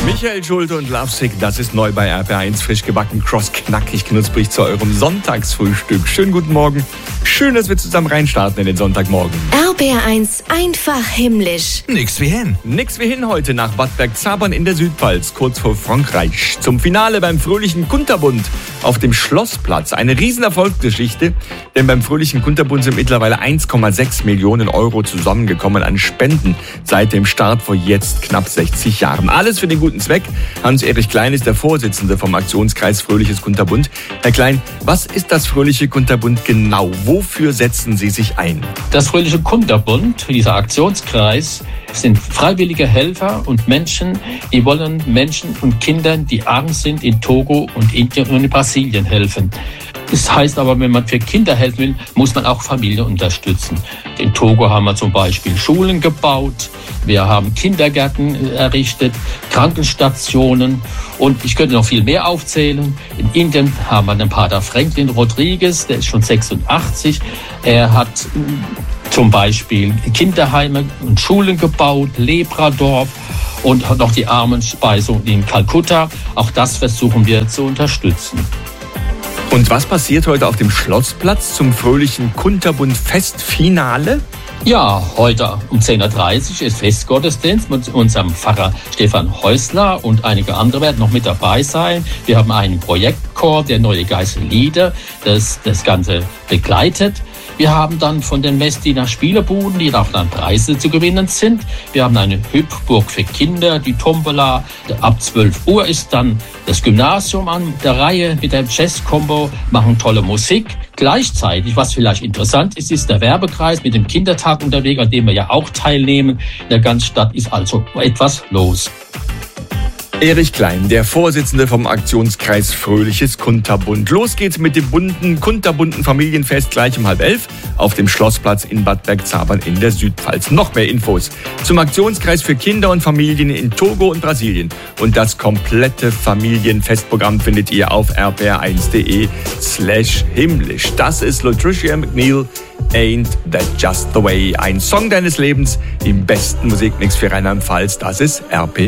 Michael Schulte und Lovesick, das ist neu bei RPR1, frisch gebacken, knackig, knusprig zu eurem Sonntagsfrühstück. Schönen guten Morgen, schön, dass wir zusammen reinstarten in den Sonntagmorgen. RPR1 einfach himmlisch. Nix wie hin heute nach Bad Bergzabern in der Südpfalz, kurz vor Frankreich. Zum Finale beim Fröhlichen Kunterbund auf dem Schlossplatz. Eine Riesenerfolgsgeschichte, denn beim Fröhlichen Kunterbund sind mittlerweile 1,6 Millionen Euro zusammengekommen an Spenden seit dem Start vor jetzt knapp 60 Jahren. Alles für den guten Zweck. Hans-Erich Klein ist der Vorsitzende vom Aktionskreis Fröhliches Kunterbund. Herr Klein, was ist das Fröhliche Kunterbund genau? Wofür setzen Sie sich ein? Das Fröhliche Kunterbund, dieser Aktionskreis, sind freiwillige Helfer und Menschen, die wollen Menschen und Kindern, die arm sind, in Togo und Indien und in Brasilien helfen. Das heißt aber, wenn man für Kinder helfen will, muss man auch Familien unterstützen. In Togo haben wir zum Beispiel Schulen gebaut, wir haben Kindergärten errichtet, Krankenstationen und ich könnte noch viel mehr aufzählen. In Indien haben wir den Pater Franklin Rodriguez, der ist schon 86. Er hat zum Beispiel Kinderheime und Schulen gebaut, Lepradorf und hat noch die Armenspeisung in Kalkutta. Auch das versuchen wir zu unterstützen. Und was passiert heute auf dem Schlossplatz zum Fröhlichen Kunterbund Festfinale? Ja, heute um 10.30 Uhr ist Festgottesdienst mit unserem Pfarrer Stefan Häusler und einige andere werden noch mit dabei sein. Wir haben einen Projektchor, der Neue Geistliche Lieder, das Ganze begleitet. Wir haben dann von den Messdiener Spielebuden, die auch dann Preise zu gewinnen sind. Wir haben eine Hüpfburg für Kinder, die Tombola. Ab 12 Uhr ist dann das Gymnasium an der Reihe mit dem Jazz-Combo, machen tolle Musik. Gleichzeitig, was vielleicht interessant ist, ist der Werbekreis mit dem Kindertag unterwegs, an dem wir ja auch teilnehmen. In der ganzen Stadt ist also etwas los. Erich Klein, der Vorsitzende vom Aktionskreis Fröhliches Kunterbund. Los geht's mit dem kunterbunten Familienfest gleich um 10:30 auf dem Schlossplatz in Bad Bergzabern in der Südpfalz. Noch mehr Infos zum Aktionskreis für Kinder und Familien in Togo und Brasilien. Und das komplette Familienfestprogramm findet ihr auf rpr1.de/himmlisch. Das ist Latricia McNeil, Ain't That Just The Way. Ein Song deines Lebens im besten Musikmix für Rheinland-Pfalz. Das ist RPR.